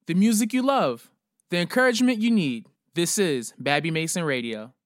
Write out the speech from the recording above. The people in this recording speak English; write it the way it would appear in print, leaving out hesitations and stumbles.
the music you love, the encouragement you need. This is Babby Mason Radio.